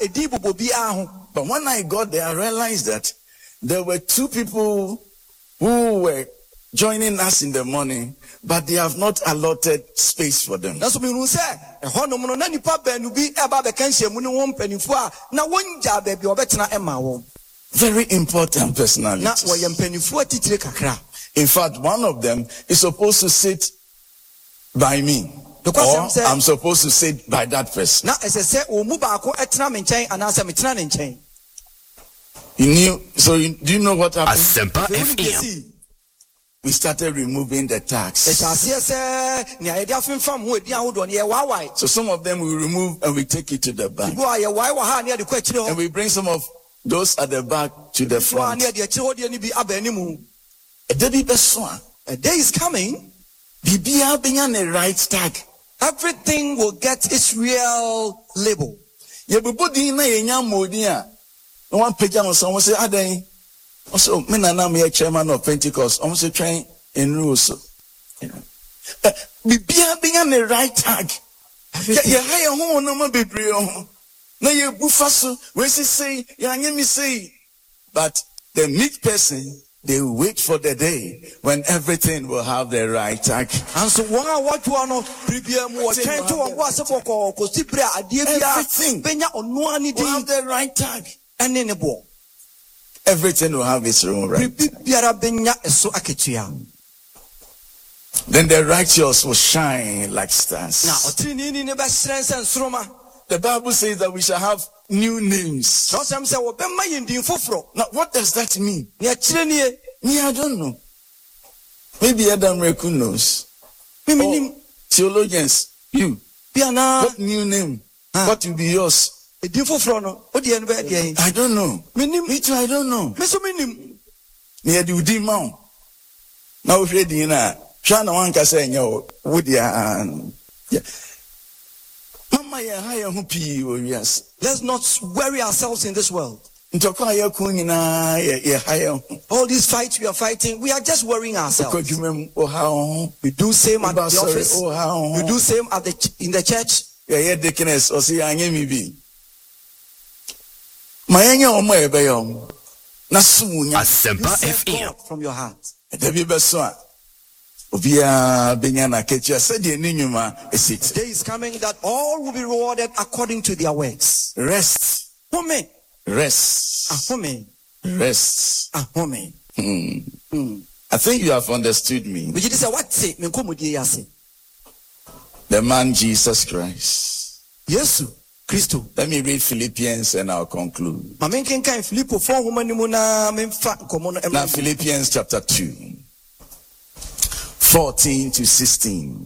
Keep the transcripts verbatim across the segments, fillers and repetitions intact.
But when I got there, I realized that there were two people who were joining us in the morning, but they have not allotted space for them. Very important personalities. In fact, one of them is supposed to sit by me. Or I'm supposed to sit by that person. You knew, so you, do you know what happened? Asempa F M. We started removing the tags. So some of them we remove and we take it to the back. And we bring some of those at the back to the front. A day is coming. The right tag. Everything will get its real label. No one page on someone say, Aden. Also, me na na me chairman of Pentecost. I'm also trying in rules. Be be on the right tag. Yeah, hire home no more be brio. Na ye bufaso. We say, yeah, me say. But the meek person, they wait for the day when everything will have the right tag. And so one what you are not prepare more trying to was for everything. Benya will have the right tag. Everything Everything will have its own right. Then the righteous will shine like stars. The Bible says that we shall have new names. Now, what does that mean? Me, I don't know. Maybe Adam Reku knows. Or theologians, you. What new name? What will be yours? I don't know. Me too, I don't know. Me do di man. Now we ready na. Shana wan ka say nyo wodi an. Mama ya haya hu pi o yes. Let's not worry ourselves in this world. Ntokwa ya ku nyina ya haya. All these fights we are fighting, we are just worrying ourselves. We do same at the office. We do same at the in the church. Yeah, yeah, deaconess or say anye mi bi. Mayanya omo ebe yo. Na sumunya. Asempa F M. From your heart. Ebi beso a. Obia benya na ketua said the nyuma esit. The day is coming that all will be rewarded according to their works. Rest. Home. Rest. Ahome. Rest. Ahome. Hmm. Hmm. I think you have understood me. The man Jesus Christ. Yes, Christo. Let me read Philippians and I'll conclude. Now Philippians chapter two. fourteen to sixteen.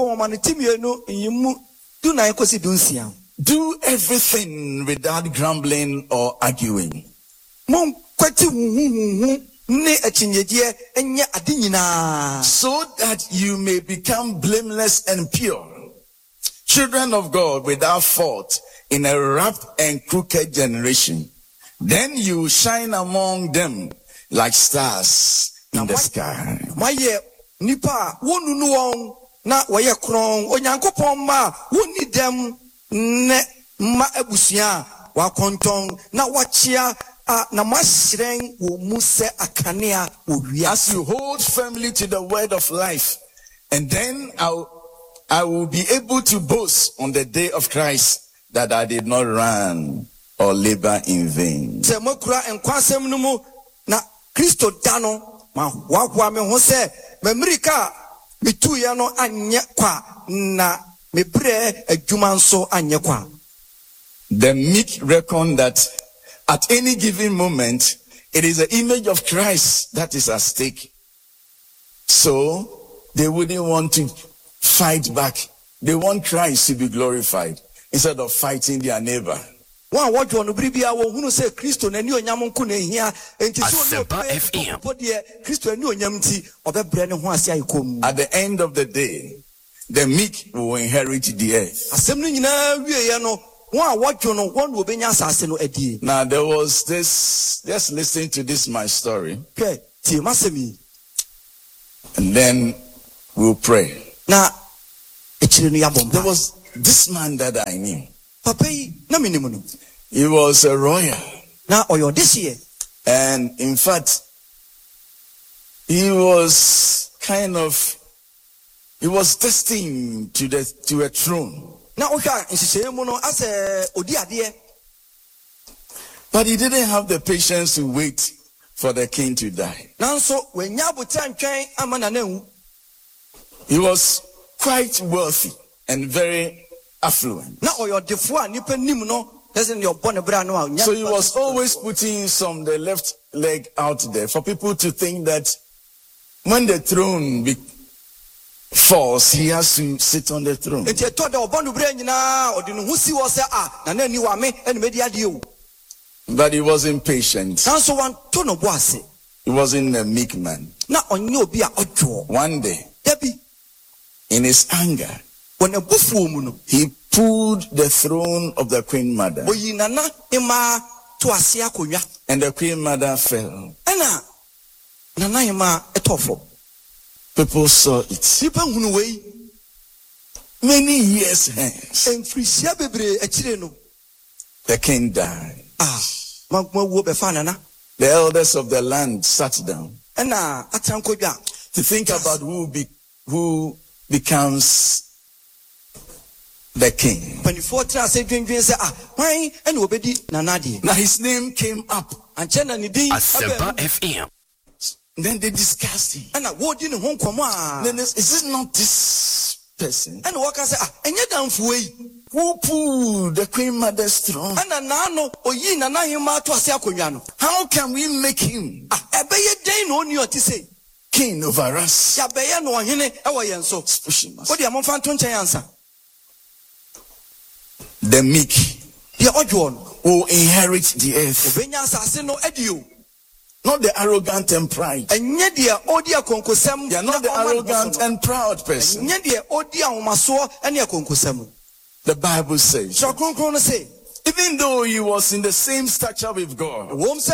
Do everything without grumbling or arguing. So that you may become blameless and pure, children of God without fault in a corrupt and crooked generation. Then you shine among them like stars in the sky. Nipa wonu nuong na waye kron onyankopon ma woni dem ne ma abusia wa konton na wachia na mashren wo muse akanea wo wi. As you hold firmly to the word of life, and then I'll, I will be able to boast on the day of Christ that I did not run or labor in vain. Se makura enkwasem no mu na Kristo dano ma wahwa me ho se memrika mitu ya no anye kwa na mebre adwuma nso anye kwa. The meek reckon that at any given moment it is the image of Christ that is at stake, so they wouldn't want to fight back. They want Christ to be glorified instead of fighting their neighbor. One what you want to be able to say Christo and you nyam nko na hia enti so F M. Christo and you nyam ti obebre ne ho ase ayikom. At the end of the day, the meek will inherit the earth. Asem no nyina wie ye no one what you know one will be nya asase no adie. Now there was this, just listen to this my story. Okay, ti masemi. And then we'll pray. Na echire no yabom. There was this man that I knew. Papai na minimu no. He was a royal. Na oyo this year. And in fact, he was kind of, he was destined to the to a throne. Na ohwa nsise mu no ase odi ade. But he didn't have the patience to wait for the king to die. Nanso wenya buta ntwen amana na hu. He was quite wealthy and very affluent. Na oyo defo a nipa nim no. So he was always putting some the left leg out there for people to think that when the throne be falls, he has to sit on the throne. But he was impatient. He wasn't a meek man. One day, in his anger, he pulled the throne of the queen mother, and the queen mother fell. People saw it. Many years hence, the king died. The elders of the land sat down to think about who be, who becomes the king. Now his name came up. Asempa F M. Then they discussed him. Then is it not this person who pulled the queen mother's throne? How can we make him king over us? The meek will inherit the earth, not the arrogant and pride. They are not the arrogant and proud person. The Bible says, even though he was in the same stature with God,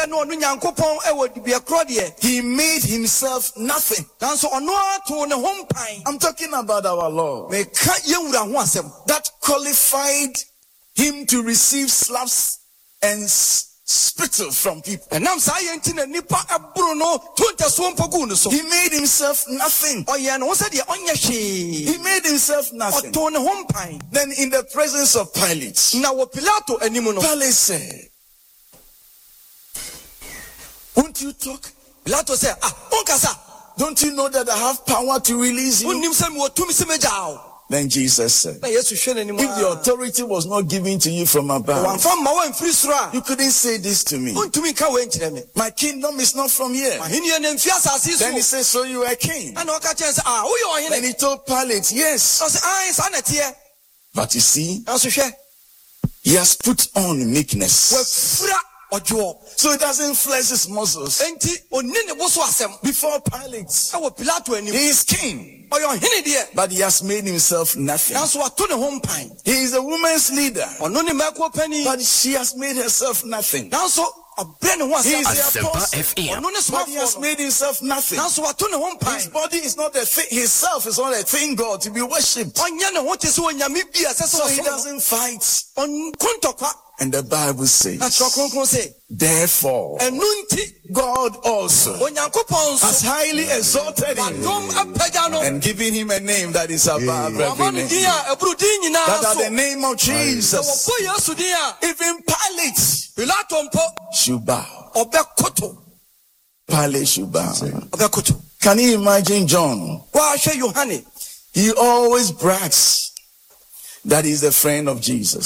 he made himself nothing. I'm talking about our Lord. That qualified him to receive slaps and spittle from people. He made himself nothing. He made himself nothing. Then in the presence of Pilate, Pilate said, won't you talk? Don't you know that I have power to release you? Then Jesus said, if the authority was not given to you from above, you couldn't say this to me. My kingdom is not from here. Then he said, so you are king. Then he told Pilate, yes. But you see, he has put on meekness, so he doesn't flex his muscles before Pilate. He is king, but he has made himself nothing. He is a woman's leader, but she has made herself nothing. He is the apostle, but he has made himself nothing. His body is not a thing, himself is not a thing God to be worshipped. So he doesn't fight. And the Bible says, therefore, God also has highly exalted him and given him a name that is above every name. That at the name of Jesus, even Pilate should bow. Pilate should bow. Can you imagine John? He always brags that he's a friend of Jesus.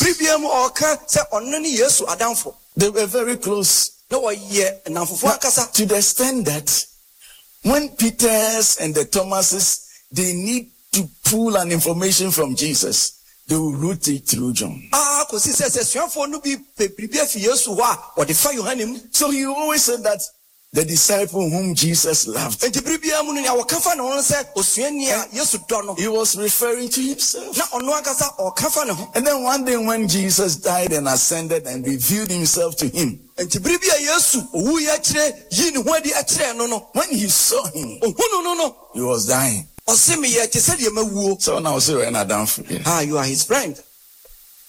They were very close. Now, to the extent that when Peter's and the Thomases, they need to pull an information from Jesus, they will route it through John. So he always said that the disciple whom Jesus loved, he was referring to himself. And then one day when Jesus died and ascended and revealed himself to him, when he saw him, he was dying. So now say, ah, you are his friend.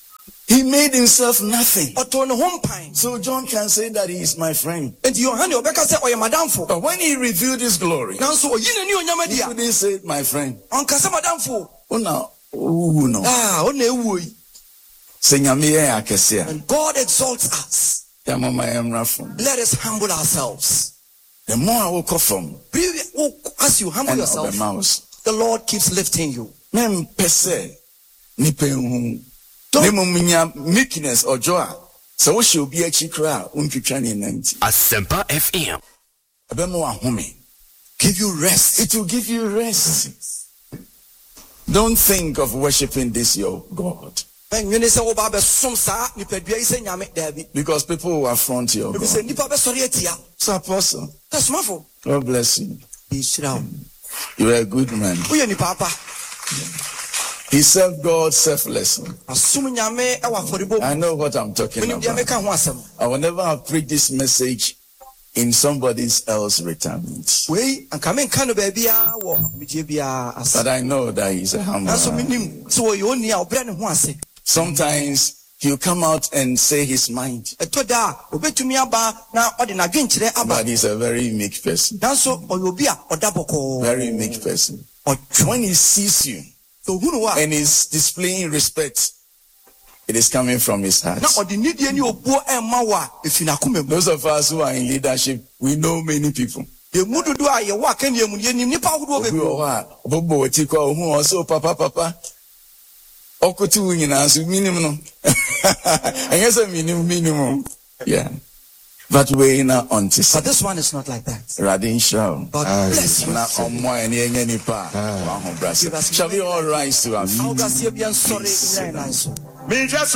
He made himself nothing. Ɔtɔ ne ho mpan. So John can say that he is my friend. Enti Yohane ɔbɛka sɛ ɔyɛ madamfo. But when he revealed his glory, Nanso oyi n'ani onyama he di a. couldn't say my friend. Ɔnkasa madamfo. Oh no, oh no. Ah, ɔna ewu yi. Sɛ Nyame yɛ akɛse a, And God exalts us. yɛ mama yɛ mmra fam. Let us humble ourselves. The more I wokɔ fam, Be- oh, As you humble ɛna yourself, ɔbɛma wo so. the Lord keeps lifting you. Mempɛ sɛ nipa ehu. Ne mmom nya meekness ɔdwo a sɛ wohyɛ obi akyi koraa a wontwitwa ne nna nti. Asempa F M. Ɛbɛma wo ahome. Give you rest. It will give you rest. Don't think of worshiping this your God, Ɛnwene sɛ woba abɛsom saa nipadua yi sɛ Nyame daabi. because people will affront your Ebi God. sɛ nipa bɛsɔre atia. So Apostle, Kasomafo. God bless you. Yɛhyira wo. You are a good man. Woyɛ nipa apa. He served God selflessly. Asom Nyame ɛwɔ afɔrebɔ mu. I know what I'm talking Menim deɛ about. meka ho asɛm. I will never have preached this message in somebody else's retirement. Wei anka menka no baabiara wɔ megye biara ase. But I know that he's a humble Nanso man. menim sɛ wɔyɛ onni a ɔbrɛ ne ho ase. Sometimes he'll come out and say his mind, Ɛtɔ da a obɛtumi aba na ɔde n'adwenkyerɛ aba. but he's a very meek person. Nanso ɔyɛ obi a ɔda bɔkɔɔ. Very meek person. Ɔtwe. When he sees you Ohunu wa and is displaying respect, it is coming from his heart. na ɔde nidie ne obuo ɛmma wo a efi n'akoma mu. Those of us who are in leadership, we know many people. Emu dodo a yɛwɔ akɛnea mu no, yɛnim nipa ahodoɔ Obi bebree. wɔ hɔ a, ɔbɛbɔ wɔti kɔ a, ohu wɔn sɛ, "Oh, papa, papa." Ɔkote wo nyinaa so, minim no. Ɛnyɛ sɛ minim, minim o. Yeah. But we na ɔnte sɛ. But this one is not like that. Awurade nhyira wo. God bless you. Na ɔmmoa yɛn ne yɛnyɛ nipa a wɔaho brɛ ase. Shall we all rise to our feet? Ahobraseɛ bi nsɔre nyina yɛn nan so.